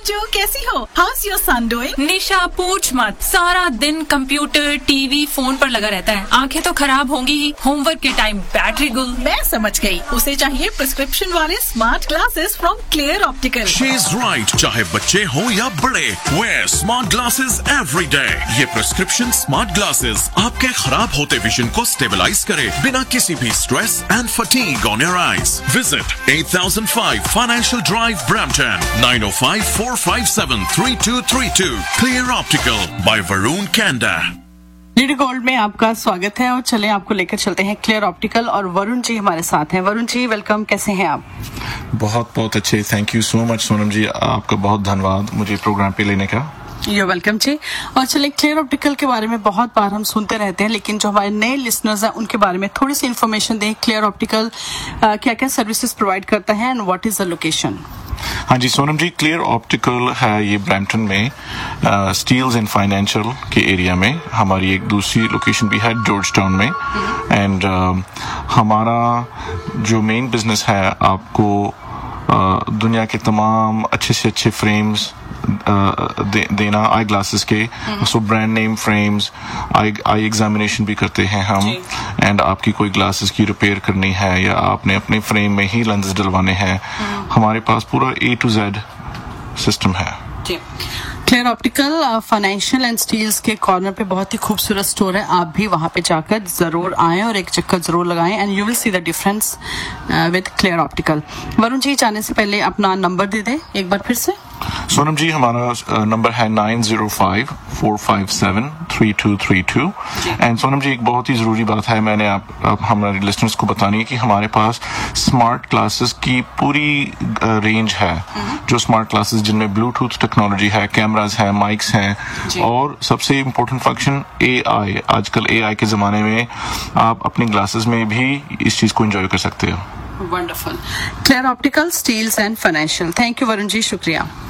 बच्चों, कैसी हो? How's your son doing? निशा पूछ मत, सारा दिन कंप्यूटर, टीवी, फोन पर लगा रहता है। आंखें तो खराब होंगी ही, होमवर्क के टाइम बैटरी गुल। मैं समझ गई, उसे चाहिए प्रिस्क्रिप्शन वाले smart glasses from clear optical. She is right, चाहे बच्चे हो या बड़े, wear smart glasses every day। ये प्रिस्क्रिप्शन स्मार्ट ग्लासेस आपके खराब होते विजन को स्टेबलाइज करे बिना किसी भी stress and fatigue on your eyes. Visit 8005 Financial Drive, Brampton, 9054573232। Clear Optical by Varun Kanda। Leader gold में आपका स्वागत है और चले आपको लेकर चलते हैं क्लियर ऑप्टिकल और वरुण जी हमारे साथ हैं। वरुण जी वेलकम, कैसे हैं आप? बहुत अच्छे, thank you so much Sonam जी, आपका बहुत धन्यवाद मुझे प्रोग्राम पे लेने का। You're welcome जी। और चले क्लियर ऑप्टिकल के बारे में बहुत बार हम सुनते रहते हैं, लेकिन जो हमारे नए लिसनर्स हैं उनके बारे में थोड़ी सी इन्फॉर्मेशन दें। क्लियर ऑप्टिकल क्या क्या सर्विसेज प्रोवाइड करता है and what is the location? हाँ जी सोनम जी, क्लियर ऑप्टिकल है ये ब्रैम्पटन में स्टील्स एंड फाइनेंशियल के एरिया में। हमारी एक दूसरी लोकेशन भी है जॉर्ज टाउन में। एंड हमारा जो मेन बिजनेस है, आपको दुनिया के तमाम अच्छे से अच्छे फ्रेम्स देना आई ग्लासेस के, so brand name frames, eye examination भी करते हैं हम। एंड आपकी कोई ग्लासेस की रिपेयर करनी है या आपने अपने फ्रेम में ही लेंसेज डलवाने हैं, हमारे पास पूरा A to Z सिस्टम है। Clear optical financial and steels के कॉर्नर पे बहुत ही खूबसूरत स्टोर है, आप भी वहां पे जाकर जरूर आएं और एक चक्कर जरूर लगाएं and you will see the difference with clear optical. Varun ji जाने से पहले अपना नंबर दे दें एक बार फिर से। सोनम जी हमारा नंबर है 9054573232। एंड सोनम जी एक बहुत ही जरूरी बात है, मैंने आप हमारे लिसनर्स को बतानी है कि हमारे पास स्मार्ट ग्लासेस की पूरी रेंज है। जो स्मार्ट ग्लासेस जिनमें ब्लूटूथ टेक्नोलॉजी है, कैमरास हैं, माइक्स हैं, और सबसे इम्पोर्टेंट फंक्शन AI। आजकल AI के जमाने में आप अपनी ग्लासेस में भी इस चीज को एंजॉय कर सकते हो। Wonderful. Clear optical, steels and financial. Thank you Varun ji, शुक्रिया।